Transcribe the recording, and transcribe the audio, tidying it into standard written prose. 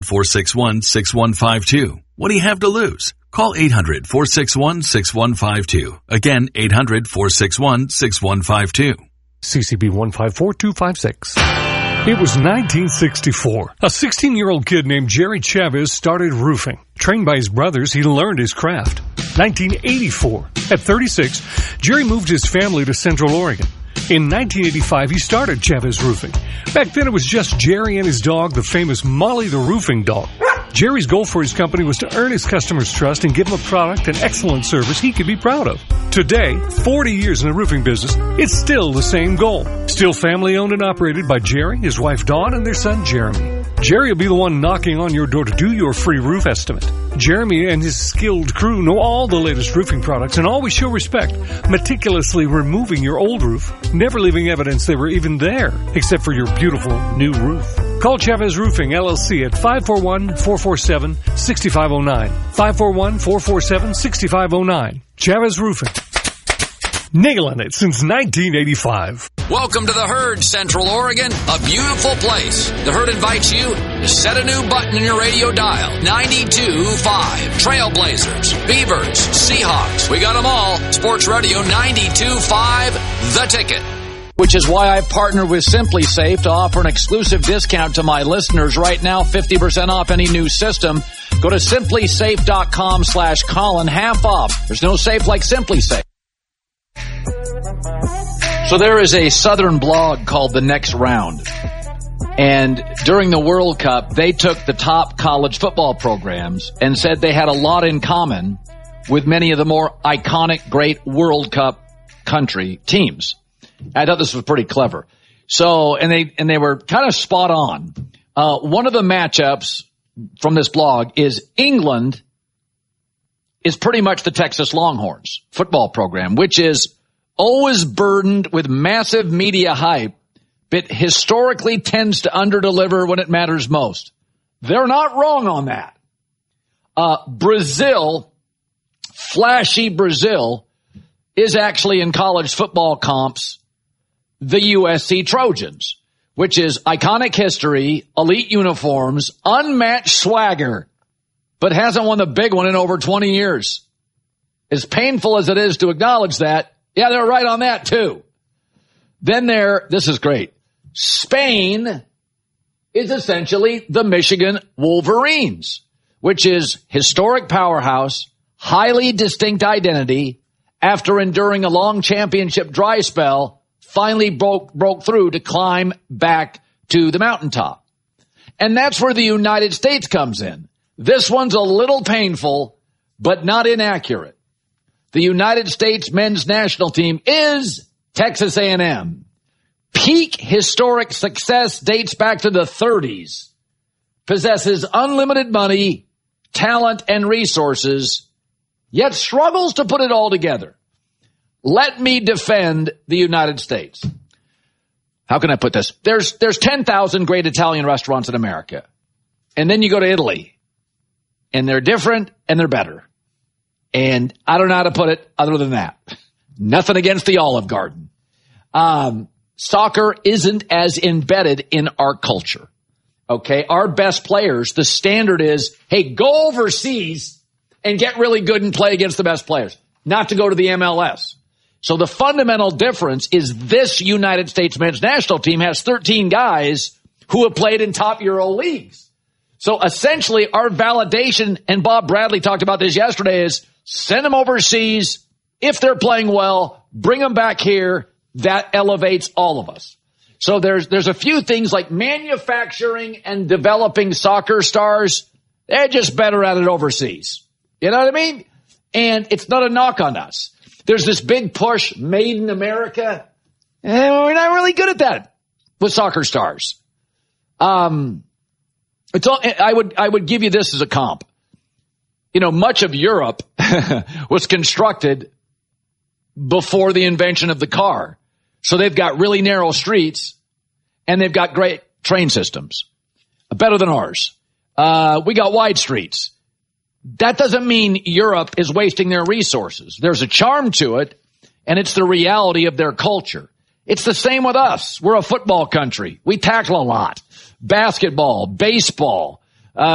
800-461-6152. What do you have to lose? Call 800-461-6152. Again, 800-461-6152. CCB 154256. It was 1964. A 16-year-old kid named Jerry Chavez started roofing. Trained by his brothers, he learned his craft. 1984. At 36, Jerry moved his family to Central Oregon. In 1985, he started Chavez Roofing. Back then, it was just Jerry and his dog, the famous Molly the Roofing Dog. Jerry's goal for his company was to earn his customers' trust and give them a product and excellent service he could be proud of. Today, 40 years in the roofing business, it's still the same goal. Still family owned and operated by Jerry, his wife Dawn, and their son Jeremy. Jerry will be the one knocking on your door to do your free roof estimate. Jeremy and his skilled crew know all the latest roofing products and always show respect, meticulously removing your old roof, never leaving evidence they were even there, except for your beautiful new roof. Call Chavez Roofing, LLC at 541-447-6509. 541-447-6509. Chavez Roofing. Nailing it since 1985. Welcome to the Herd, Central Oregon, a beautiful place. The Herd invites you to set a new button in your radio dial. 92.5. Trailblazers, Beavers, Seahawks. We got them all. Sports Radio 92.5, The Ticket. Which is why I've partnered with Simply Safe to offer an exclusive discount to my listeners right now, 50% off any new system. Go to simplysafe.com/Colin, half off. There's no safe like Simply Safe. So there is a Southern blog called The Next Round. And during the World Cup, they took the top college football programs and said they had a lot in common with many of the more iconic, great World Cup country teams. I thought this was pretty clever. So, and they were kind of spot on. One of the matchups from this blog is England is pretty much the Texas Longhorns football program, which is always burdened with massive media hype, but historically tends to underdeliver when it matters most. They're not wrong on that. Brazil, flashy Brazil, is actually in college football comps the USC Trojans, which is iconic history, elite uniforms, unmatched swagger, but hasn't won the big one in over 20 years. As painful as it is to acknowledge that, yeah, they're right on that too. Then this is great. Spain is essentially the Michigan Wolverines, which is historic powerhouse, highly distinct identity, after enduring a long championship dry spell, finally broke through to climb back to the mountaintop. And that's where the United States comes in. This one's a little painful, but not inaccurate. The United States men's national team is Texas A&M. Peak historic success dates back to the 30s. Possesses unlimited money, talent, and resources, yet struggles to put it all together. Let me defend the United States. How can I put this? There's 10,000 great Italian restaurants in America. And then you go to Italy. And they're different and they're better. And I don't know how to put it other than that. Nothing against the Olive Garden. Soccer isn't as embedded in our culture. Okay. Our best players, the standard is, hey, go overseas and get really good and play against the best players, not to go to the MLS. So the fundamental difference is this United States men's national team has 13 guys who have played in top Euro leagues. So essentially our validation, and Bob Bradley talked about this yesterday, is send them overseas. If they're playing well, bring them back here. That elevates all of us. So there's a few things like manufacturing and developing soccer stars. They're just better at it overseas. You know what I mean? And it's not a knock on us. There's this big push, made in America. And we're not really good at that with soccer stars. I would give you this as a comp. You know, much of Europe was constructed before the invention of the car. So they've got really narrow streets and they've got great train systems, better than ours. We got wide streets. That doesn't mean Europe is wasting their resources. There's a charm to it, and it's the reality of their culture. It's the same with us. We're a football country. We tackle a lot. Basketball, baseball,